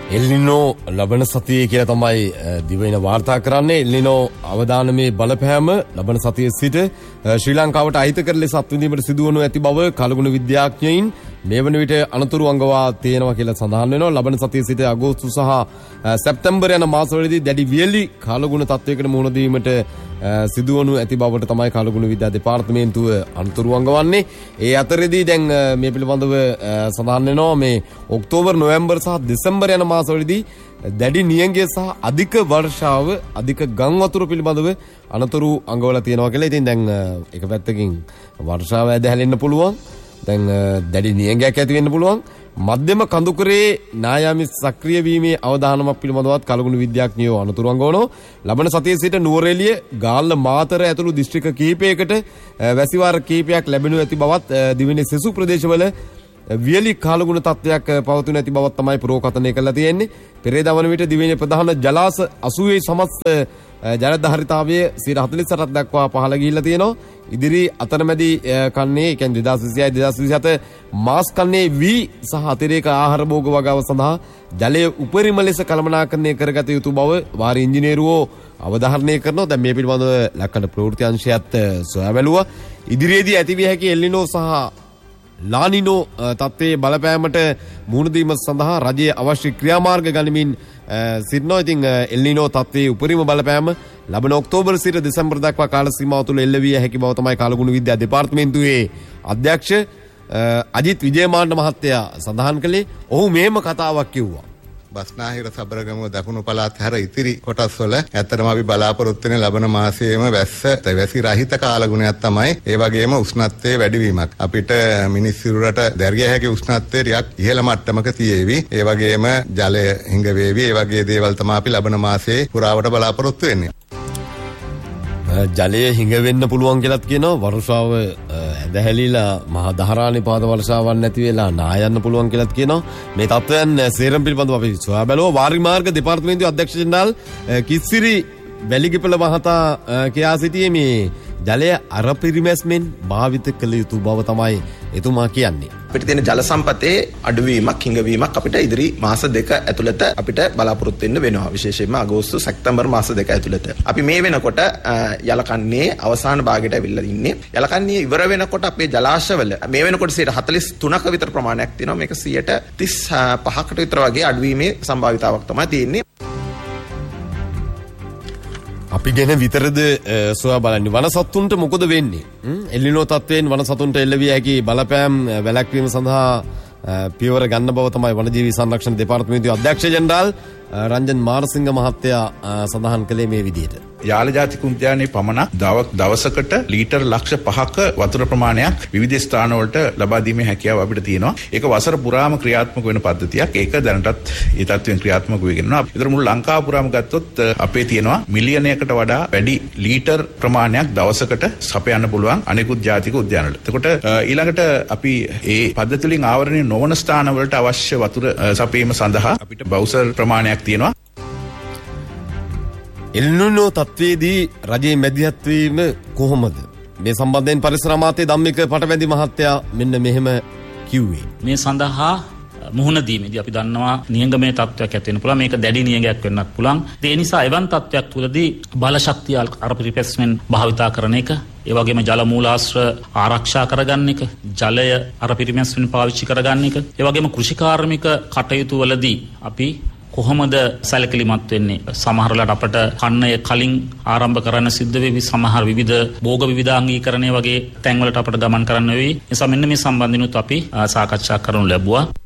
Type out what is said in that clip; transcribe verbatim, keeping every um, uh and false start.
එල්නිනෝ ලබන සතියේ කියලා තමයි දිවයින වාර්තා කරන්නේ. එල්නිනෝ අවදානමේ බලපෑම ලබන සතියේ සිට ශ්‍රී ලංකාවට අහිත කර ලෙස අත්විඳීමට සිදුවනු ඇති බව කලගුණ විද්‍යාඥයින් මේ වන විට අනතුරු අංගවා තියෙනවා කියලා සඳහන් වෙනවා. ලබන සතියේ සිට අගෝස්තු සහ සැප්තැම්බර් යන මාසවලදී දැඩි වියලි කලගුණ තත්වයකට මුහුණ දීමට සිදුවනු ඇති බවට තමයි කලගුණ විද්‍යා දෙපාර්තමේන්තුව අනතුරු අංගවන්නේ. ඒ අතරේදී දැන් මේ පිළිබඳව සඳහන් වෙනවා මේ ඔක්තෝබර් නොවැම්බර් සහ දෙසැම්බර් යන මාසවලදී දැඩි නියඟය සහ අධික වර්ෂාව අධික ගම් වතුර පිළිබඳව අනතුරු අංගවල තියෙනවා කියලා. ඉතින් දැන් එක පැත්තකින් වර්ෂාව ඇද හැලෙන්න පුළුවන්. දැන් දැඩි නියඟයක් ඇති වෙන්න පුළුවන්. මධ්‍යම කඳුකරේ නායාමි සක්‍රිය වීමේ අවධානමක් පිළිබඳවත් කලගුණ විද්‍යාඥයෝ අනතුරු අංගවනවා. ලබන සතියේ සිට නුවරඑළිය, ගාල්ල, මාතර ඇතුළු දිස්ත්‍රික්ක කිහිපයකට වැසිවාර කිහිපයක් ලැබෙනු ඇති බවත් දිවයිනේ සෙසු ප්‍රදේශවල වියලි කාලගුණ තත්ත්වයක් පවතින ඇති බවත් තමයි පුරෝකථනය කරලා තියෙන්නේ. පෙරේදා වන විට දිවයිනේ ප්‍රධාන ජලාශ අසූවේ සමස්ත ජලධාරිතාවය සියයට හතළිස් අටක් දක්වා පහළ ගිහිල්ලා තියෙනවා. ඉදිරි අතරමැදි කන්නේ ඒ කියන්නේ දෙදාස් විසිහය දෙදාස් විසිහත මාස් කන්නේ වී සහ අතිරේක ආහාර භෝග වගාව සඳහා ජලය උපරිම ලෙස කළමනාකරණය කරගත යුතු බව වාර ඉංජිනේරුවෝ අවධාරණය කරනවා. දැන් මේ පිළිබඳව ලක්කඩ ප්‍රවෘත්ති අංශයත් සොයා බැලුවා. ඉදිරියේදී ඇතිවිය හැකි එල්නිනෝ සහ ලානිනෝ තත්ත්වයේ බලපෑමට මුහුණ දීම සඳහා රජයේ අවශ්‍ය ක්‍රියාමාර්ග ගනිමින් සිටිනවා. ඉතින් එල්නිනෝ තත්ත්වයේ උපරිම බලපෑම ලබන ඔක්තෝබර් සිට දෙසැම්බර් දක්වා කාල සීමාව තුළ එල්ල විය හැකි බව තමයි කාලගුණ විද්‍යා දෙපාර්තමේන්තුවේ අධ්‍යක්ෂ අජිත් විජේමාන්න මහත්තයා සඳහන් කළේ. ඔහු මේම කතාවක් කිව්වා. බස්නාහිර සබරගමුව දකුණු පළාත් හැර ඉතිරි කොටස් වල ඇත්තටම අපි බලාපොරොත්තු වෙන ලබන මාසයේම වැස්ස වැසි රහිත කාලගුණයක් තමයි. ඒ වගේම උෂ්ණත්වයේ වැඩිවීමක්. අපිට මිනිස් සිරුරට දැරිය හැකි උෂ්ණත්වය ටිකක් ඉහළ මට්ටමක තියෙවි. ඒ වගේම ජලය හිඟ වේවි. ඒ වගේ දේවල් තමයි අපි ලබන මාසයේ පුරාවට බලාපොරොත්තු වෙන්නේ. ජලය හිඟ වෙන්න පුළුවන් කියලාත් කියනවා. වර්ෂාව ඇදහැලිලා මහා දහරානිපාත වර්ෂාවක් නැති වෙලා නායන්න පුළුවන් කියලාත් කියනවා. මේ තත්ත්වයන් සේරම පිළිබඳව අපි සොයා බැලුවා. වාරි මාර්ග දෙපාර්තමේන්තුවේ අධ්‍යක්ෂ ජෙනරාල් කිස්සිරි වැලිගිපල මහතා කියා සිටියේ මේ ජලය අර පිරිමැස්මෙන් භාවිත කළ යුතු බව තමයි එතුමා කියන්නේ. අපිට තියෙන ජල සම්පතේ අඩුවීමක් හිඟවීමක් අපිට ඉදිරි මාස දෙක ඇතුළත අපිට බලාපොරොත්තු වෙන්න වෙනවා. විශේෂයෙන්ම අගෝස්තු සැප්තැම්බර් මාස දෙක ඇතුළත. අපි මේ වෙනකොට යලකන්නේ අවසාන භාගයට අවිල්ලා ඉන්නේ. යලකන්නේ ඉවර වෙනකොට අපේ ජලාශවල මේ වෙනකොට සියයට හතළිස් තුනක විතර ප්‍රමාණයක් තියෙනවා. මේක සියයට තිස් පහකට විතර වගේ අඩුවීමේ සම්භාවිතාවක් තමයි තියෙන්නේ. අපි ගැන විතරද සොයා බලන්නේ. වනසත්තුන්ට මොකද වෙන්නේ? එල්නිනෝ තත්ත්වයෙන් වනසතුන්ට එල්ලවිය හැකි බලපෑම් වැළැක්වීම සඳහා පියවර ගන්න බව තමයි වනජීවි සංරක්ෂණ දෙපාර්තමේන්තුවේ අධ්‍යක්ෂ ජෙනරාල් රංජන් මාරසිංහ මහත්තයා සඳහන් කළේ මේ විදිහට. යාල ජාතික උද්‍යානයේ පමණක් දවසකට ලීටර් ලක්ෂ පහක වතුර ප්‍රමාණයක් විවිධ ස්ථානවලට ලබා දීමේ හැකියාව අපිට තියෙනවා. ඒක වසර පුරාම ක්‍රියාත්මක වෙන පද්ධතියක්. ඒක දැනටත් ඒ තත්ත්වයෙන් ක්‍රියාත්මක වෙගෙන යනවා. ඒතර මුළු ලංකාව පුරාම ගත්තොත් අපේ තියෙනවා මිලියනයකට වඩා වැඩි ලීටර් ප්‍රමාණයක් දවසකට සපයන්න පුළුවන් අනෙකුත් ජාතික උද්‍යානවල. එතකොට ඊළඟට අපි මේ පද්ධතිය වලින් ආවරණය නොවන ස්ථානවලට අවශ්‍ය වතුර සපයීම සඳහා අපිට බවුසර් ප්‍රමාණයක් තියෙනවා. එල්නිනෝ තත්ත්වයේදී රජයේ මැදිහත් වීම කොහොමද? මේ සම්බන්ධයෙන් පරිසර අමාත්‍ය ධම්මික පටවැදි මහත්තයා මෙන්න මෙහෙම කිව්වේ. මේ සඳහා මුහුණ දීමේදී අපි දන්නවා නියඟමේ තත්ත්වයක් ඇති වෙන්න පුළුවන්. මේක දැඩි නියඟයක් වෙන්නත් පුළුවන්. ඒ නිසා එවන් තත්ත්වයක් තුළදී බල ශක්තිය අර පිරිපැස්මෙන් භාවිතා කරන එක, ඒ වගේම ජල මූලාශ්‍ර ආරක්ෂා කරගන්න එක, ජලය අර පිරිමැස්මෙන් පාවිච්චි කරගන්න එක, ඒ වගේම කෘෂිකාර්මික කටයුතු වලදී අපි කොහොමද සැලකිලිමත් වෙන්නේ? සමහර වෙලාවට අපට කන්නය කලින් ආරම්භ කරන්න සිද්ධ වෙවි. සමහර විවිධ භෝග විවිධාංගීකරණය වගේ තැන්වලට අපට ගමන් කරන්න වෙවි. නිසා මෙන්න මේ සම්බන්ධිනුත් අපි සාකච්ඡා කරනු ලැබුවා.